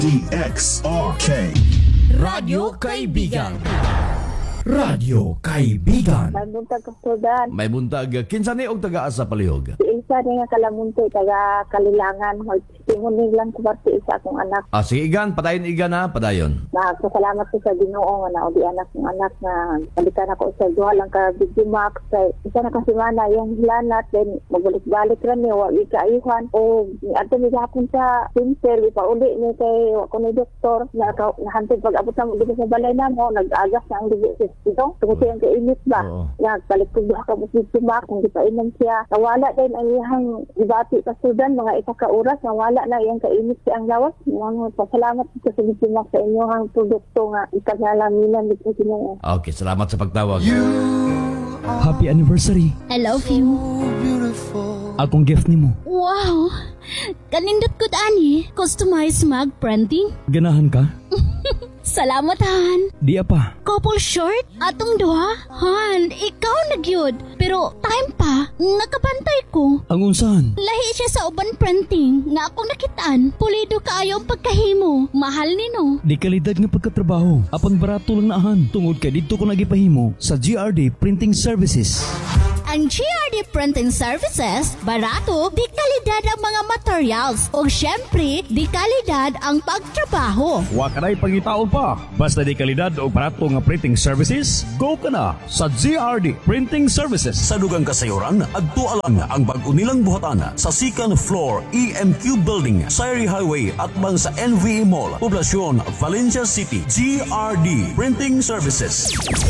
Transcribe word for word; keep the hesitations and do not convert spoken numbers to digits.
D X R K Radyo Kaibigan. Radyo Kaibigan. May buntag kastudan. May buntag kinsa ni og taga-asa palihog. Si isa ni nga kalamunti, taga Kalilangan. Tingunin lang ko parte isa akong anak. Ah, sige igan, padayon igan ha, padayon. Nagpasalamat ko sa Ginoo nga na di anak ng anak na balikan ako sa duha lang ka Big Max. Isa na kasi mana yung hilanat, then magbalik-balik rin niya, wag ikaayuhan. O ato ni gapon sa center, ipauli ni kay ako ni doktor na nahantid pag-abot na mo dito sa balay na mo, nag-agas na ang dugo. Ito, tungkol siyang kainit ba? Oo. Nagbalik ko ba ka mo si Tumak, kung di pa inom siya. Nawala din ang iyang ibati sa Sudan, mga isa ka oras, nawala na iyang kainit siya ang lawas. Mga pasalamat ko sa Tumak sa inyong produkto nga ikagalaminan dito siya. Okay, salamat sa pagtawag. Happy anniversary. I love you. Akong gift nimo. Wow! Kanindot ko ani. Customized mug printing. Ganahan ka? Salamat, Han. Di pa. Couple short? Atong duha? Han, ikaw nagyod. Pero time pa, nakabantay ko. Ang unsahan? Lahi siya sa uban printing nga akong nakitaan. Pulido kaayo ang pagkahimo. Mahal nino. Di kalidad nga pagkatrabaho. Apan barato lang naahan. Tungod kay dito ko nagipahimo sa G R D Printing Services. Ang G R D Printing Services, barato, di kalidad ang mga materials. O syempre, di kalidad ang pagtrabaho. Wa ka na'y pangitaon pa. Basta di kalidad o barato nga printing services, go ka na sa G R D Printing Services. Sa dugang kasayuran, agtualang ang bag-unilang buhatan sa second floor E M Q Building, Sayri Highway at bang sa N V E Mall, Poblacion, Valencia City. G R D Printing Services.